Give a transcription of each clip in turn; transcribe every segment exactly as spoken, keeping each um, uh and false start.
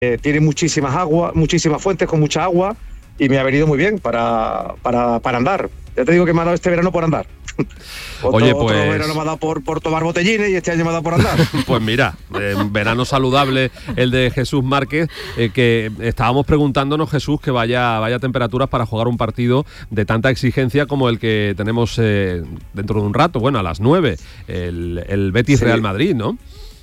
eh, tiene muchísimas agua, muchísimas fuentes con mucha agua y me ha venido muy bien para, para, para andar. Ya te digo que me ha dado este verano por andar. Otro, Oye, pues... otro verano me ha dado por, por tomar botellines y este año me ha dado por andar. Pues mira, eh, verano saludable el de Jesús Márquez, eh, que estábamos preguntándonos, Jesús, que vaya, vaya temperaturas para jugar un partido de tanta exigencia como el que tenemos eh, dentro de un rato, bueno, a las nueve, el, el Betis sí. Real Madrid, ¿no?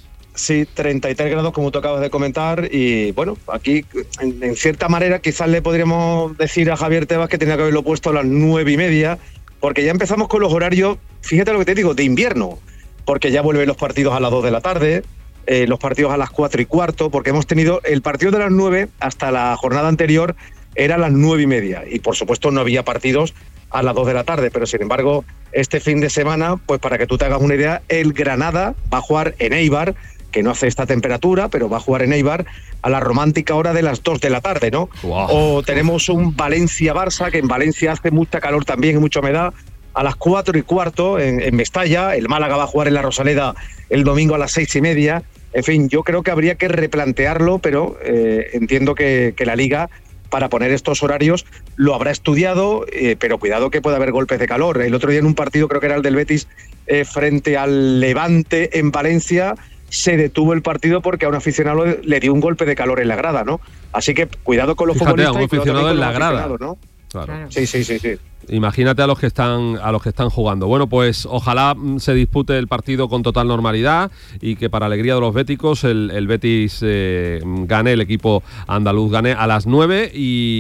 Sí, treinta y tres grados como tú acabas de comentar y bueno, aquí en, en cierta manera quizás le podríamos decir a Javier Tebas que tenía que haberlo puesto a las nueve y media, porque ya empezamos con los horarios, fíjate lo que te digo, de invierno, porque ya vuelven los partidos a las dos de la tarde, eh, los partidos a las cuatro y cuarto, porque hemos tenido el partido de las nueve hasta la jornada anterior era a las nueve y media y por supuesto no había partidos a las dos de la tarde, pero sin embargo este fin de semana, pues para que tú te hagas una idea, el Granada va a jugar en Eibar, que no hace esta temperatura, pero va a jugar en Eibar a la romántica hora de las dos de la tarde, ¿no? Wow. O tenemos un Valencia-Barça, que en Valencia hace mucha calor también y mucha humedad, a las cuatro y cuarto en, en Mestalla. El Málaga va a jugar en la Rosaleda el domingo a las seis y media. En fin, yo creo que habría que replantearlo, pero eh, entiendo que, que la Liga, para poner estos horarios, lo habrá estudiado, eh, pero cuidado que puede haber golpes de calor. El otro día en un partido, creo que era el del Betis, eh, frente al Levante en Valencia, se detuvo el partido porque a un aficionado le dio un golpe de calor en la grada, ¿no? Así que cuidado con los Fíjate, futbolistas. A un aficionado en la grada, ¿no? Claro. Sí, sí, sí, sí. Imagínate a los que están a los que están jugando. Bueno, pues ojalá se dispute el partido con total normalidad y que para alegría de los béticos el, el Betis eh, gane, el equipo andaluz gane a las nueve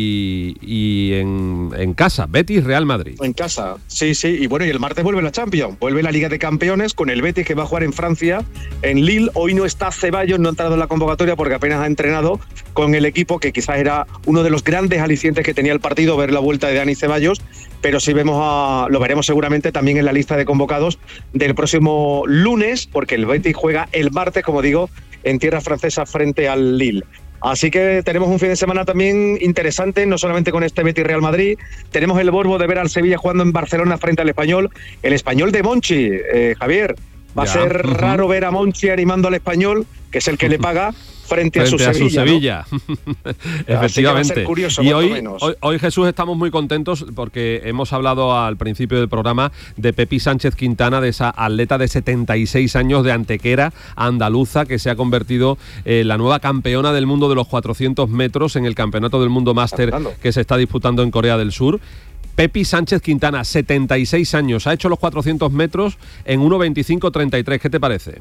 y, y en, en casa, Betis Real Madrid. En casa, sí, sí. Y bueno, y el martes vuelve la Champions, vuelve la Liga de Campeones con el Betis que va a jugar en Francia, en Lille. Hoy no está Ceballos, no ha entrado en la convocatoria porque apenas ha entrenado con el equipo, que quizás era uno de los grandes alicientes que tenía el partido, ver la vuelta de Dani Ceballos. Pero sí vemos a, lo veremos seguramente también en la lista de convocados del próximo lunes, porque el Betis juega el martes, como digo, en tierra francesa frente al Lille. Así que tenemos un fin de semana también interesante, no solamente con este Betis Real Madrid, tenemos el morbo de ver al Sevilla jugando en Barcelona frente al Español, el Español de Monchi, eh, Javier. Va ya. a ser uh-huh. raro ver a Monchi animando al Español, que es el que le paga, frente, frente a su a Sevilla. Su Sevilla. ¿No? Efectivamente. Curioso, y hoy, hoy, hoy, Jesús, estamos muy contentos porque hemos hablado al principio del programa de Pepi Sánchez Quintana, de esa atleta de setenta y seis años de Antequera, andaluza, que se ha convertido en la nueva campeona del mundo de los cuatrocientos metros en el Campeonato del Mundo Máster que se está disputando en Corea del Sur. Pepi Sánchez Quintana, setenta y seis años, ha hecho los cuatrocientos metros en uno veinticinco treinta y tres. ¿Qué te parece?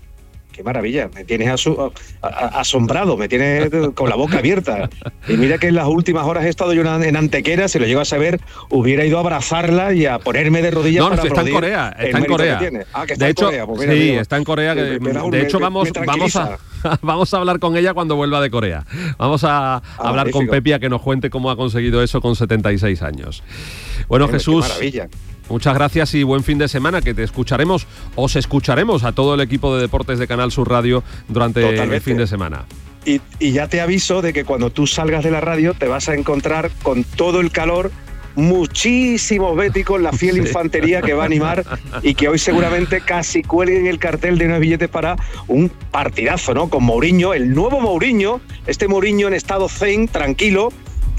Qué maravilla, me tienes asu- a- a- asombrado, me tienes con la boca abierta. Y mira que en las últimas horas he estado yo en Antequera, si lo llego a saber, hubiera ido a abrazarla y a ponerme de rodillas no, para está en Corea, está en Corea. Ah, que está de en hecho, Corea. Pues mira, sí, mira, está en Corea. Que, me, me, me, de hecho, me, vamos, me vamos, a, vamos a hablar con ella cuando vuelva de Corea. Vamos a ah, hablar magnífico. con Pepi a que nos cuente cómo ha conseguido eso con setenta y seis años. Bueno, bueno Jesús, qué maravilla. Muchas gracias y buen fin de semana, que te escucharemos, os escucharemos a todo el equipo de deportes de Canal Sur Radio durante Totalmente. el fin de semana. Y, y ya te aviso de que cuando tú salgas de la radio te vas a encontrar con todo el calor, muchísimos béticos, la fiel sí. infantería que va a animar y que hoy seguramente casi cuelguen el cartel de unos billetes para un partidazo, ¿no? Con Mourinho, el nuevo Mourinho, este Mourinho en estado zen, tranquilo,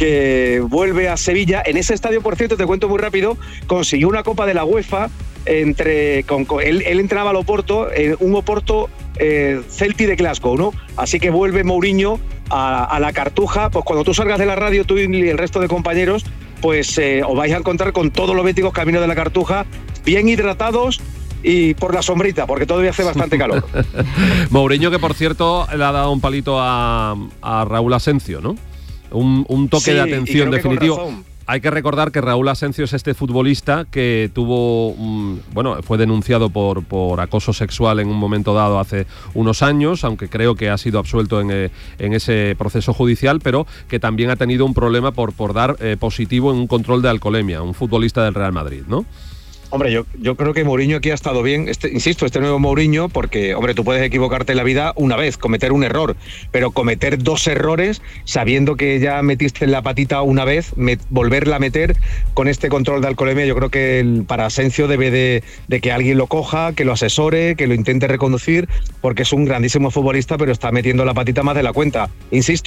que vuelve a Sevilla. En ese estadio, por cierto, te cuento muy rápido, consiguió una Copa de la UEFA entre con, con él, él entrenaba al Oporto, eh, un Oporto eh, Celtic de Glasgow, ¿no? Así que vuelve Mourinho a, a la Cartuja. Pues cuando tú salgas de la radio, tú y el resto de compañeros, pues eh, os vais a encontrar con todos los béticos camino de la Cartuja, bien hidratados y por la sombrita, porque todavía hace bastante calor. Mourinho, que por cierto le ha dado un palito a, a Raúl Asencio, ¿no? Un, un toque sí, de atención definitivo. Hay que recordar que Raúl Asencio es este futbolista que tuvo, um, bueno, fue denunciado por, por acoso sexual en un momento dado hace unos años, aunque creo que ha sido absuelto en, eh, en ese proceso judicial, pero que también ha tenido un problema por, por dar eh, positivo en un control de alcoholemia, un futbolista del Real Madrid, ¿no? Hombre, yo, yo creo que Mourinho aquí ha estado bien, este, insisto, este nuevo Mourinho, porque, hombre, tú puedes equivocarte en la vida una vez, cometer un error, pero cometer dos errores, sabiendo que ya metiste en la patita una vez, me, volverla a meter con este control de alcoholemia, yo creo que el, para Asencio debe de, de que alguien lo coja, que lo asesore, que lo intente reconducir, porque es un grandísimo futbolista, pero está metiendo la patita más de la cuenta. Insisto,